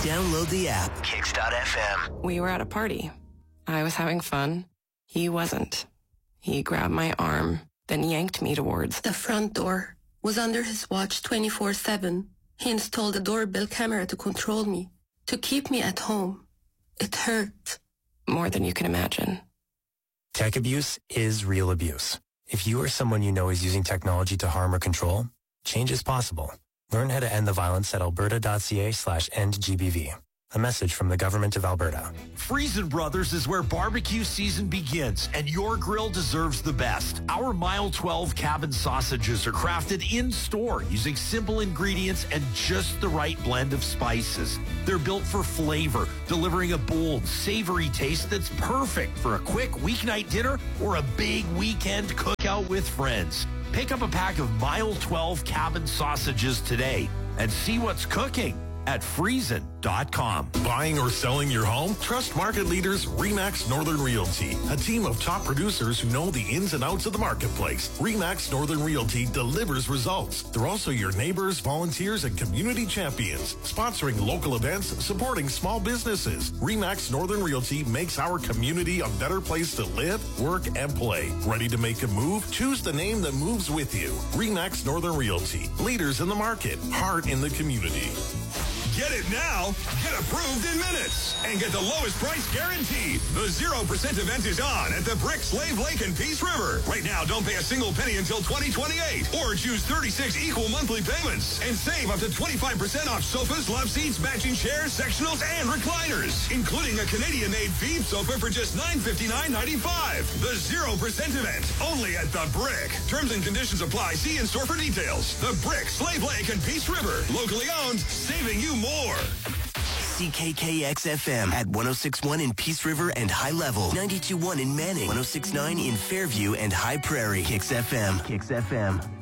Download the app, Kicks.fm. We were at a party. I was having fun. He wasn't. He grabbed my arm, then yanked me towards the front door. Was under his watch 24/7. He installed a doorbell camera to control me, to keep me at home. It hurt. More than you can imagine. Tech abuse is real abuse. If you or someone you know is using technology to harm or control, change is possible. Learn how to end the violence at alberta.ca/endgbv. A message from the Government of Alberta. Friesen Brothers is where barbecue season begins, and your grill deserves the best. Our Mile 12 cabin sausages are crafted in-store using simple ingredients and just the right blend of spices. They're built for flavor, delivering a bold, savory taste that's perfect for a quick weeknight dinner or a big weekend cookout with friends. Pick up a pack of Mile 12 cabin sausages today and see what's cooking at Friesen.com. Buying or selling your home? Trust market leaders RE/MAX Northern Realty, a team of top producers who know the ins and outs of the marketplace. RE/MAX Northern Realty delivers results. They're also your neighbors, volunteers, and community champions, sponsoring local events, supporting small businesses. RE/MAX Northern Realty makes our community a better place to live, work, and play. Ready to make a move? Choose the name that moves with you. RE/MAX Northern Realty, leaders in the market, heart in the community. Get it now, get approved in minutes, and get the lowest price guaranteed. The 0% event is on at the Brick, Slave Lake, and Peace River. Right now, don't pay a single penny until 2028, or choose 36 equal monthly payments, and save up to 25% off sofas, love seats, matching chairs, sectionals, and recliners, including a Canadian-made Phoebe sofa for just $959.95. The 0% event, only at the Brick. Terms and conditions apply. See in store for details. The Brick, Slave Lake, and Peace River. Locally owned, saving you more. CKKX-FM at 106.1 in Peace River and High Level, 92.1 in Manning, 106.9 in Fairview and High Prairie. Kicks FM. Kicks FM.